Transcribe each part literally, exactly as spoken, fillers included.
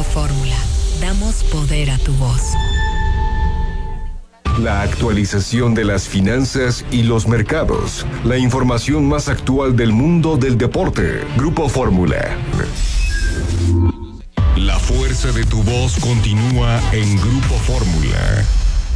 Fórmula. Damos poder a tu voz. La actualización de las finanzas y los mercados. La información más actual del mundo del deporte. Grupo Fórmula. La fuerza de tu voz continúa en Grupo Fórmula.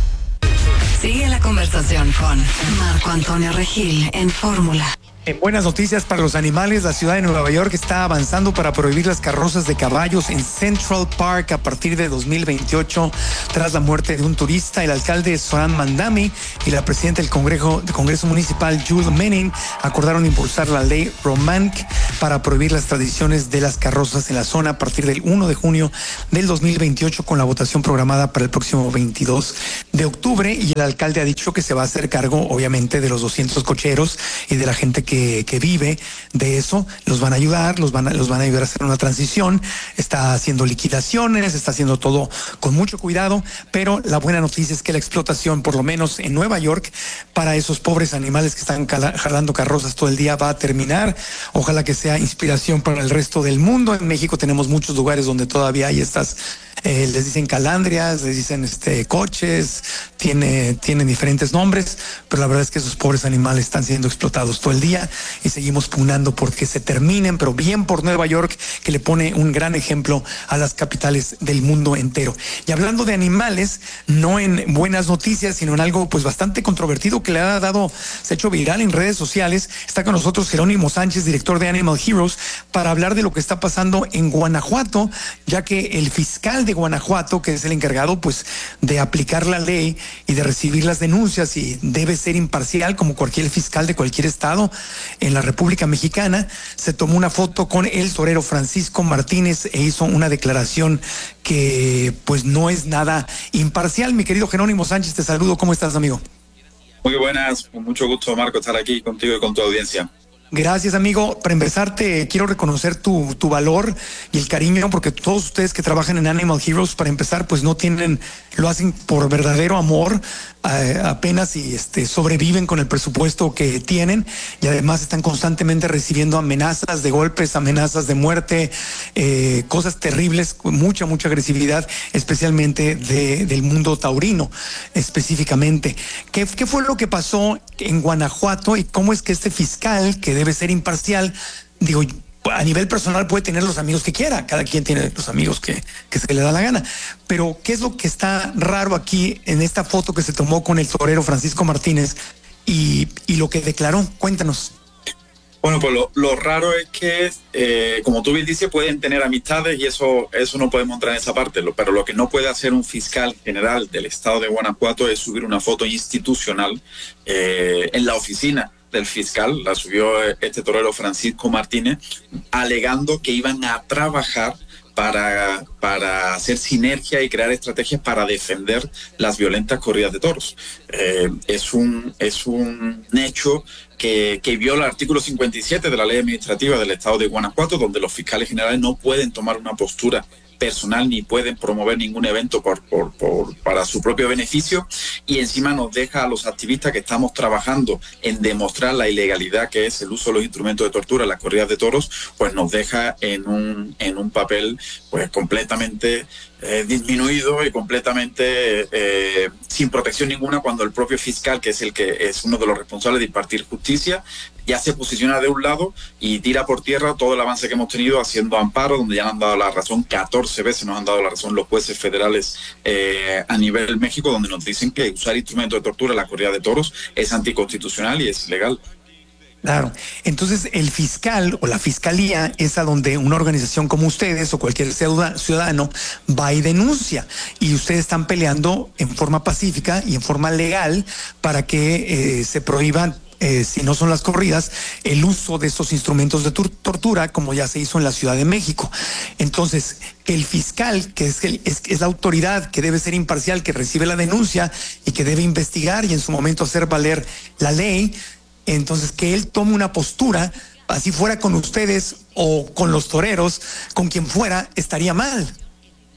Sigue la conversación con Marco Antonio Regil en Fórmula. En buenas noticias para los animales, la ciudad de Nueva York está avanzando para prohibir las carrozas de caballos en Central Park a partir de dos mil veintiocho, tras la muerte de un turista. El alcalde Zohran Mamdani y la presidenta del Congreso, del Congreso Municipal, Julie Manning, acordaron impulsar la ley Romank para prohibir las tradiciones de las carrozas en la zona a partir del primero de junio del dos mil veintiocho, con la votación programada para el próximo veintidós de octubre. Y el alcalde ha dicho que se va a hacer cargo, obviamente, de los doscientos cocheros y de la gente que Que, que vive de eso. Los van a ayudar, los van a, los van a ayudar a hacer una transición. Está haciendo liquidaciones, está haciendo todo con mucho cuidado, pero la buena noticia es que la explotación, por lo menos en Nueva York, para esos pobres animales que están cala, jalando carrozas todo el día, va a terminar. Ojalá que sea inspiración para el resto del mundo. En México tenemos muchos lugares donde todavía hay estas, eh, les dicen calandrias, les dicen este coches, tiene, tienen diferentes nombres, pero la verdad es que esos pobres animales están siendo explotados todo el día y seguimos pugnando porque se terminen, pero bien por Nueva York, que le pone un gran ejemplo a las capitales del mundo entero. Y hablando de animales, no en buenas noticias, sino en algo pues bastante controvertido que le ha dado, se ha hecho viral en redes sociales. Está con nosotros Jerónimo Sánchez, director de Animal Heroes, para hablar de lo que está pasando en Guanajuato, ya que el fiscal de Guanajuato, que es el encargado pues de aplicar la ley y de recibir las denuncias, y debe ser imparcial como cualquier fiscal de cualquier estado en la República Mexicana, se tomó una foto con el torero Francisco Martínez e hizo una declaración que pues no es nada imparcial. Mi querido Jerónimo Sánchez, te saludo. ¿Cómo estás, amigo? Muy buenas, con mucho gusto, Marco, estar aquí contigo y con tu audiencia. Gracias, amigo. Para empezar, te quiero reconocer tu, tu valor y el cariño, porque todos ustedes que trabajan en Animal Heroes, para empezar, pues no tienen, lo hacen por verdadero amor, eh, apenas y este, sobreviven con el presupuesto que tienen, y además están constantemente recibiendo amenazas de golpes, amenazas de muerte, eh, cosas terribles, con mucha, mucha agresividad, especialmente de, del mundo taurino, específicamente. ¿Qué, qué fue lo que pasó en Guanajuato y cómo es que este fiscal, que debe ser imparcial, digo, a nivel personal puede tener los amigos que quiera, cada quien tiene los amigos que, que se le da la gana, pero qué es lo que está raro aquí en esta foto que se tomó con el torero Francisco Martínez y, y lo que declaró? Cuéntanos. Bueno, pues lo, lo raro es que, eh, como tú bien dices, pueden tener amistades y eso, eso no podemos entrar en esa parte, lo, pero lo que no puede hacer un fiscal general del estado de Guanajuato es subir una foto institucional eh, en la oficina del fiscal. La subió este torero Francisco Martínez, alegando que iban a trabajar para, para hacer sinergia y crear estrategias para defender las violentas corridas de toros. Eh, es un, es un hecho que, que viola el artículo cincuenta y siete de la ley administrativa del estado de Guanajuato, donde los fiscales generales no pueden tomar una postura personal ni pueden promover ningún evento por, por, por, para su propio beneficio, y encima nos deja a los activistas que estamos trabajando en demostrar la ilegalidad que es el uso de los instrumentos de tortura en las corridas de toros, pues nos deja en un, en un papel pues completamente eh, disminuido y completamente eh, sin protección ninguna, cuando el propio fiscal, que es el que es uno de los responsables de impartir justicia, ya se posiciona de un lado y tira por tierra todo el avance que hemos tenido haciendo amparo, donde ya nos han dado la razón catorce veces, nos han dado la razón los jueces federales eh, a nivel México, donde nos dicen que usar instrumentos de tortura en la corrida de toros es anticonstitucional y es ilegal. Claro. Entonces, el fiscal o la fiscalía es a donde una organización como ustedes o cualquier ciudadano va y denuncia, y ustedes están peleando en forma pacífica y en forma legal para que eh, se prohíban, Eh, si no son las corridas, el uso de estos instrumentos de tortura, como ya se hizo en la Ciudad de México. Entonces, el fiscal, que es, el, es, es la autoridad que debe ser imparcial, que recibe la denuncia y que debe investigar y en su momento hacer valer la ley, entonces que él tome una postura, así fuera con ustedes o con los toreros, con quien fuera, estaría mal.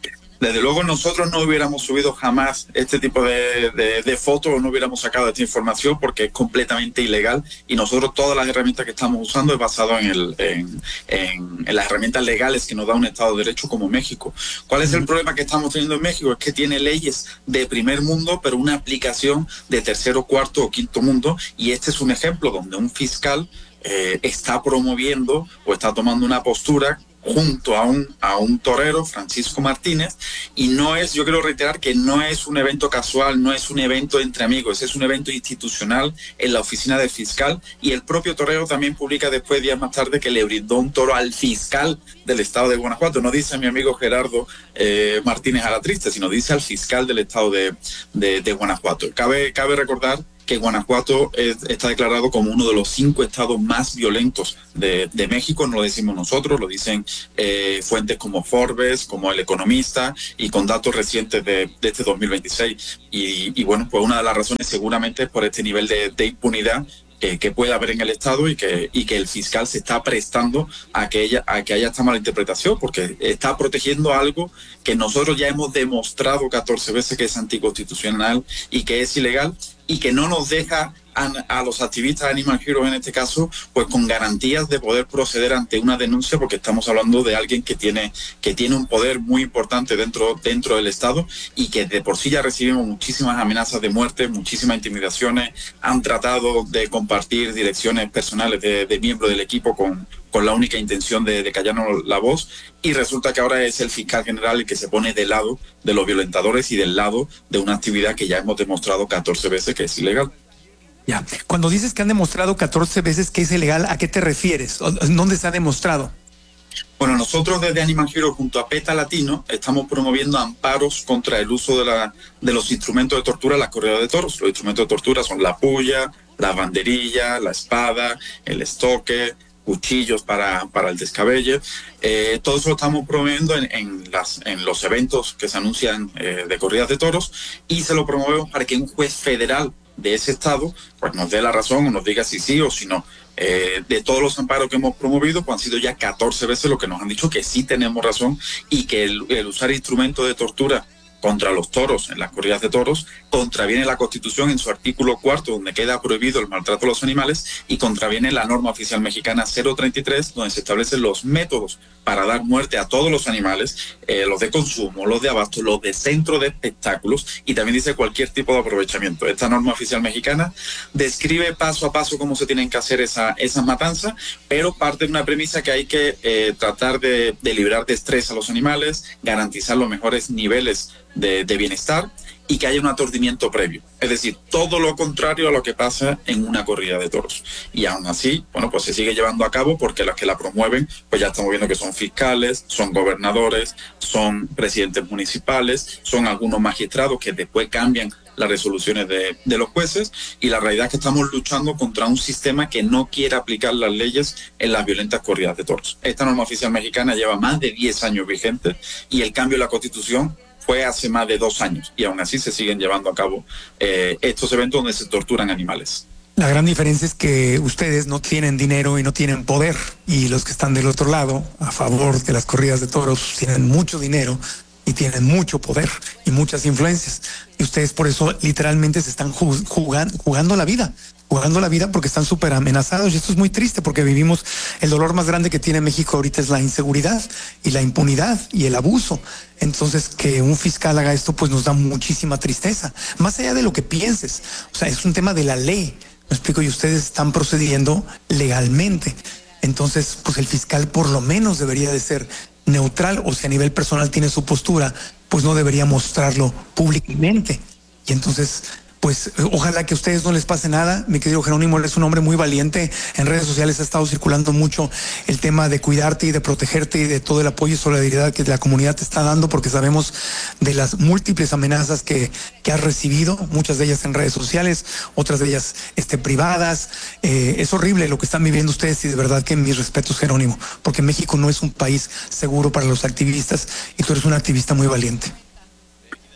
Desde luego nosotros no hubiéramos subido jamás este tipo de, de, de fotos, no hubiéramos sacado esta información porque es completamente ilegal, y nosotros todas las herramientas que estamos usando es basado en, el, en, en, en las herramientas legales que nos da un Estado de Derecho como México. ¿Cuál es el problema que estamos teniendo en México? Es que tiene leyes de primer mundo, pero una aplicación de tercero, cuarto o quinto mundo, y este es un ejemplo donde un fiscal eh, está promoviendo o está tomando una postura junto a un, a un torero, Francisco Martínez, y no es, yo quiero reiterar que no es un evento casual, no es un evento entre amigos, es un evento institucional en la oficina del fiscal, y el propio torero también publica después, días más tarde, que le brindó un toro al fiscal del estado de Guanajuato. No dice mi amigo Gerardo eh, Martínez Alatriste, sino dice al fiscal del estado de, de, de Guanajuato. Cabe, cabe recordar que Guanajuato es, está declarado como uno de los cinco estados más violentos de, de México. No lo decimos nosotros, lo dicen eh, fuentes como Forbes, como El Economista, y con datos recientes de, de este dos mil veintiséis. Y, y bueno, pues una de las razones seguramente es por este nivel de, de impunidad que, que puede haber en el Estado, y que, y que el fiscal se está prestando a que, ella, a que haya esta mala interpretación, porque está protegiendo algo que nosotros ya hemos demostrado catorce veces que es anticonstitucional y que es ilegal, y que no nos deja a, a los activistas Animal Heroes en este caso, pues con garantías de poder proceder ante una denuncia, porque estamos hablando de alguien que tiene que tiene un poder muy importante dentro dentro del Estado, y que de por sí ya recibimos muchísimas amenazas de muerte, muchísimas intimidaciones. Han tratado de compartir direcciones personales de, de miembros del equipo con con la única intención de, de callarnos la voz, y resulta que ahora es el fiscal general el que se pone del lado de los violentadores y del lado de una actividad que ya hemos demostrado catorce veces que es ilegal. Ya, cuando dices que han demostrado catorce veces que es ilegal, ¿a qué te refieres? ¿Dónde se ha demostrado? Bueno, nosotros desde Animal Hero junto a PETA Latino estamos promoviendo amparos contra el uso de, la, de los instrumentos de tortura en las corridas de toros. Los instrumentos de tortura son la puya, la banderilla, la espada, el estoque, cuchillos para, para el descabelle. Eh, todo eso lo estamos promoviendo en, en, las, en los eventos que se anuncian eh, de corridas de toros, y se lo promovemos para que un juez federal de ese estado pues nos dé la razón o nos diga si sí o si no. Eh, de todos los amparos que hemos promovido, pues han sido ya catorce veces lo que nos han dicho que sí tenemos razón, y que el, el usar instrumentos de tortura contra los toros en las corridas de toros contraviene la Constitución en su artículo cuarto, donde queda prohibido el maltrato a los animales, y contraviene la norma oficial mexicana cero treinta y tres, donde se establecen los métodos para dar muerte a todos los animales, eh, los de consumo, los de abasto, los de centro de espectáculos, y también dice cualquier tipo de aprovechamiento. Esta norma oficial mexicana describe paso a paso cómo se tienen que hacer esa, esas matanzas, pero parte de una premisa que hay que eh, tratar de, de librar de estrés a los animales, garantizar los mejores niveles De, de bienestar, y que haya un aturdimiento previo. Es decir, todo lo contrario a lo que pasa en una corrida de toros. Y aún así, bueno, pues se sigue llevando a cabo, porque los que la promueven, pues ya estamos viendo que son fiscales, son gobernadores, son presidentes municipales, son algunos magistrados que después cambian las resoluciones de, de los jueces, y la realidad es que estamos luchando contra un sistema que no quiere aplicar las leyes en las violentas corridas de toros. Esta norma oficial mexicana lleva más de diez años vigente, y el cambio de la Constitución fue hace más de dos años, y aún así se siguen llevando a cabo eh, estos eventos donde se torturan animales. La gran diferencia es que ustedes no tienen dinero y no tienen poder, y los que están del otro lado, a favor de las corridas de toros, tienen mucho dinero y tienen mucho poder y muchas influencias, y ustedes por eso literalmente se están jugando, jugando la vida. jugando la vida porque están súper amenazados, y esto es muy triste porque vivimos, el dolor más grande que tiene México ahorita es la inseguridad y la impunidad y el abuso. Entonces, que un fiscal haga esto pues nos da muchísima tristeza, más allá de lo que pienses. O sea, es un tema de la ley, me explico, y ustedes están procediendo legalmente. Entonces, pues el fiscal por lo menos debería de ser neutral, o si a nivel personal tiene su postura, pues no debería mostrarlo públicamente. Y entonces, pues ojalá que a ustedes no les pase nada. Mi querido Jerónimo, él es un hombre muy valiente. En redes sociales ha estado circulando mucho el tema de cuidarte y de protegerte, y de todo el apoyo y solidaridad que la comunidad te está dando, porque sabemos de las múltiples amenazas que, que has recibido, muchas de ellas en redes sociales, otras de ellas este, privadas. Eh, es horrible lo que están viviendo ustedes, y de verdad que mis respetos, Jerónimo, porque México no es un país seguro para los activistas, y tú eres un activista muy valiente.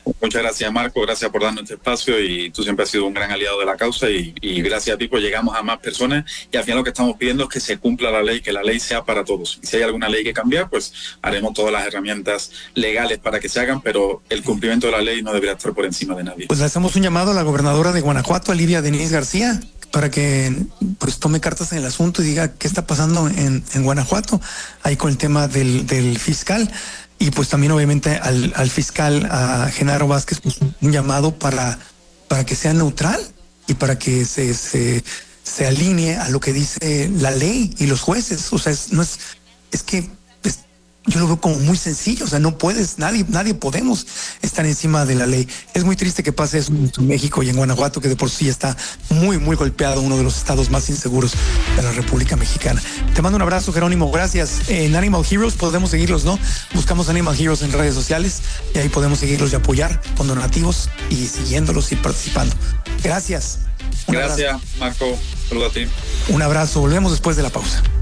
Muchas gracias, Marco, gracias por darnos este espacio y tú siempre has sido un gran aliado de la causa y, y gracias a ti pues llegamos a más personas y al final lo que estamos pidiendo es que se cumpla la ley, que la ley sea para todos. Y si hay alguna ley que cambiar, pues haremos todas las herramientas legales para que se hagan, pero el cumplimiento de la ley no debería estar por encima de nadie. Pues le hacemos un llamado a la gobernadora de Guanajuato, a Lidia Denise García, para que pues tome cartas en el asunto y diga qué está pasando en, en Guanajuato, ahí con el tema del, del fiscal. Y pues también obviamente al, al fiscal, a Genaro Vázquez, pues un llamado para, para que sea neutral y para que se, se, se alinee a lo que dice la ley y los jueces. O sea, es, no es, es que es, yo lo veo como muy sencillo. O sea, no puedes, nadie, nadie podemos estar encima de la ley. Es muy triste que pase eso en México y en Guanajuato, que de por sí está muy, muy golpeado, uno de los estados más inseguros de la República Mexicana. Te mando un abrazo, Jerónimo. Gracias. En Animal Heroes podemos seguirlos, ¿no? Buscamos Animal Heroes en redes sociales y ahí podemos seguirlos y apoyar con donativos y siguiéndolos y participando. Gracias. Un Gracias, abrazo. Marco. Saludos a ti. Un abrazo. Volvemos después de la pausa.